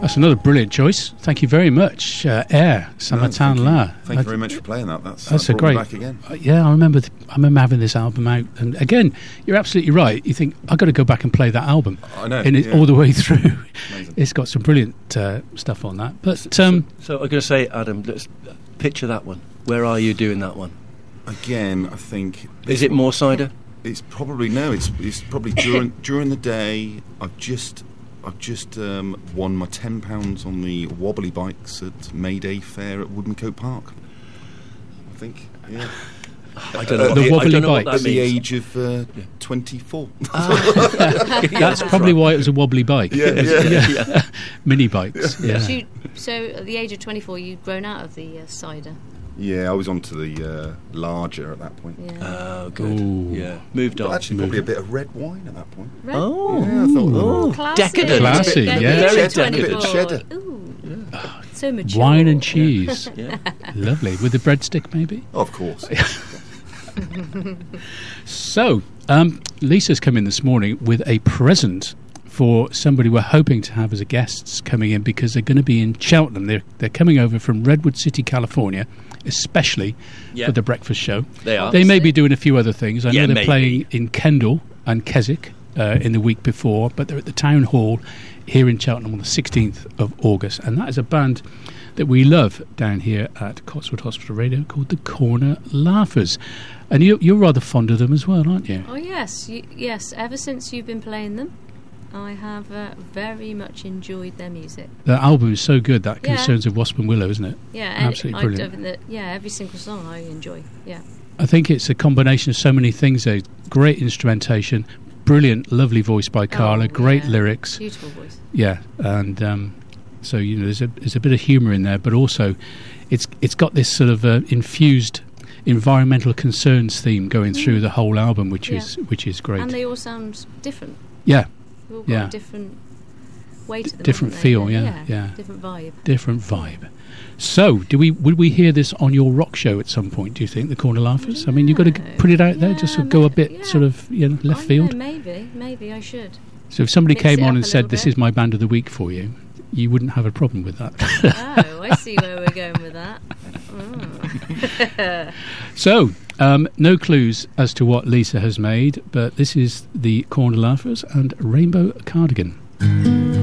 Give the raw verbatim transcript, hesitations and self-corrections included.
That's another brilliant choice. Thank you very much, uh, Air Samatan no, La. Thank you, thank you very much for playing that. That's, that's that a great. Back again. Uh, yeah, I remember. Th- I remember having this album out, and again, you're absolutely right. You think I've got to go back and play that album. I know, and it yeah. all the way through. Amazing. It's got some brilliant uh, stuff on that. But um, so, so I'm going to say, Adam, let's picture that one. Where are you doing that one? Again, I think. Is it Moorsider? It's probably no. It's it's probably during during the day. I've just. I've just um, won my ten pounds on the wobbly bikes at Mayday Fair at Woodmancote Park. I think, yeah. I don't know. Uh, what the the, wobbly I don't know bike. what that At the means. age of uh, yeah. twenty-four. Ah. That's probably right. why it was a wobbly bike. Yeah, yeah. yeah. Yeah. Mini bikes. Yeah. So, you, so at the age of twenty-four, you'd grown out of the uh, cider. Yeah, I was onto the uh, larger at that point. Yeah. Oh, good. Ooh. Yeah, moved But on. actually, probably a bit of red wine at that point. Red? Oh, Yeah, I thought, oh, Classy. decadent. Classy, At the yeah. age of Very decadent. twenty-four. Cheddar. Ooh, so mature. Wine and cheese. Yeah. Lovely. With the breadstick, maybe? Of course. So, um, Lisa's come in this morning with a present for somebody we're hoping to have as a guests coming in, because they're going to be in Cheltenham. They're, they're coming over from Redwood City, California, especially Yeah. for the breakfast show. They are. They may be doing a few other things. I know Yeah, they're maybe. playing in Kendal and Keswick uh, in the week before, but they're at the Town Hall here in Cheltenham on the sixteenth of August. And that is a band that we love down here at Cotswold Hospital Radio called the Corner Laughers. And you, you're rather fond of them as well, aren't you? Oh yes, you, yes. Ever since you've been playing them, I have uh, very much enjoyed their music. The album is so good, that Yeah. Concerns of Wasp and Willow, isn't it? Yeah, and Absolutely I brilliant. don't think that, yeah, every single song I enjoy. Yeah, I think it's a combination of so many things there. Great instrumentation, brilliant, lovely voice by Carla, Oh, great yeah. lyrics. Beautiful voice. Yeah, and um, so, you know, there's a, there's a bit of humour in there, but also it's it's got this sort of uh, infused environmental concerns theme going through the whole album, which Yeah. is which is great. And they all sound different. Yeah, They've all got Yeah. a different way to them. different haven't they? feel, yeah, yeah. Different vibe. different vibe. So, do we would we hear this on your rock show at some point, do you think, the Corner Laughers? I mean, you've got to g- put it out there, Yeah, just sort of go a ma- bit yeah. sort of, you know, left I field. know, maybe, maybe I should. So if somebody Mix came it on up and a said, little this bit. is my band of the week for you, you wouldn't have a problem with that. Oh, I see where we're going with that. Oh. So, um, no clues as to what Lisa has made, but this is the Corner Laughers and Rainbow Cardigan.